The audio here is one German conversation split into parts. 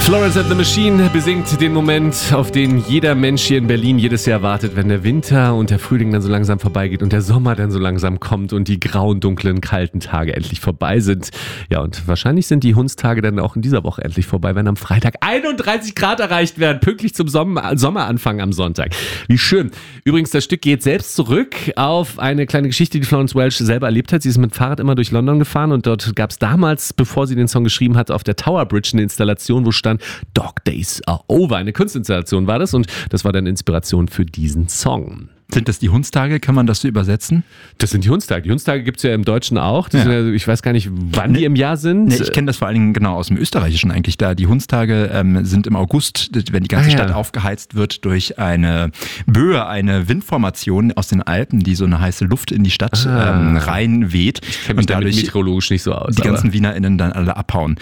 Florence and the Machine besingt den Moment, auf den jeder Mensch hier in Berlin jedes Jahr wartet, wenn der Winter und der Frühling dann so langsam vorbeigeht und der Sommer dann so langsam kommt und die grauen, dunklen, kalten Tage endlich vorbei sind. Ja, und wahrscheinlich sind die Hundstage dann auch in dieser Woche endlich vorbei, wenn am Freitag 31 Grad erreicht werden, pünktlich zum Sommeranfang am Sonntag. Wie schön. Übrigens, das Stück geht selbst zurück auf eine kleine Geschichte, die Florence Welch selber erlebt hat. Sie ist mit dem Fahrrad immer durch London gefahren und dort gab es damals, bevor sie den Song geschrieben hat, auf der Tower Bridge eine Installation, wo stand Dog Days Are Over. Eine Kunstinstallation war das und das war dann Inspiration für diesen Song. Sind das die Hundstage? Kann man das so übersetzen? Das sind die Hundstage. Die Hundstage gibt es ja im Deutschen auch. Sind ja, ich weiß gar nicht, wann die im Jahr sind. Nee, ich kenne das vor allen Dingen genau aus dem Österreichischen eigentlich. Da die Hundstage sind im August, wenn die ganze Stadt aufgeheizt wird durch eine Böe, eine Windformation aus den Alpen, die so eine heiße Luft in die Stadt reinweht. Ich kenne mich damit meteorologisch nicht so aus. Die ganzen WienerInnen dann alle abhauen.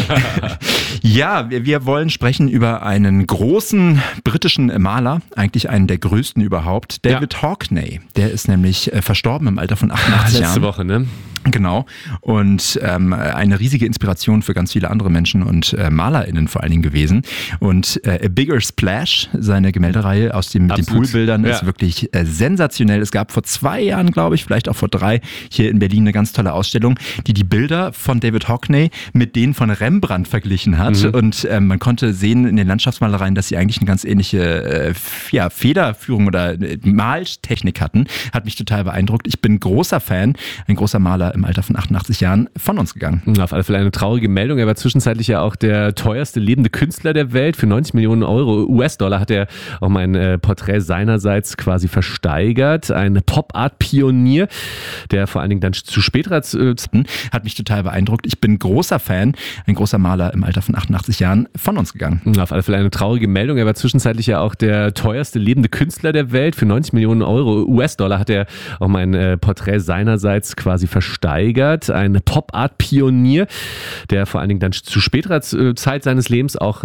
Ja, wir wollen sprechen über einen großen britischen Maler, eigentlich einen der größten überhaupt, David Hockney. Der ist nämlich verstorben im Alter von 88 Jahren. Letzte Woche, ne? Genau. Und eine riesige Inspiration für ganz viele andere Menschen und MalerInnen vor allen Dingen gewesen. Und A Bigger Splash, seine Gemäldereihe aus den Poolbildern, ist wirklich sensationell. Es gab vor 2 Jahren, glaube ich, vielleicht auch vor 3, hier in Berlin eine ganz tolle Ausstellung, die Bilder von David Hockney mit denen von Rembrandt verglichen hat. Und man konnte sehen in den Landschaftsmalereien, dass sie eigentlich eine ganz ähnliche Federführung oder Maltechnik hatten. Hat mich total beeindruckt. Ich bin großer Fan, ein großer Maler im Alter von 88 Jahren von uns gegangen. Auf alle Fälle eine traurige Meldung. Er war zwischenzeitlich ja auch der teuerste lebende Künstler der Welt. Für 90 Millionen Euro US-Dollar hat er auch mein Porträt seinerseits quasi versteigert. Ein Pop-Art-Pionier, der vor allen Dingen dann zu späterer Zeiten hat mich total beeindruckt. Ich bin großer Fan, ein großer Maler im Alter von 88 Jahren von uns gegangen. Auf alle Fälle eine traurige Meldung. Er war zwischenzeitlich ja auch der teuerste lebende Künstler der Welt. Für 90 Millionen Euro US-Dollar hat er auch mein Porträt seinerseits quasi versteigert. Ein Pop-Art-Pionier, der vor allen Dingen dann zu späterer Zeit seines Lebens auch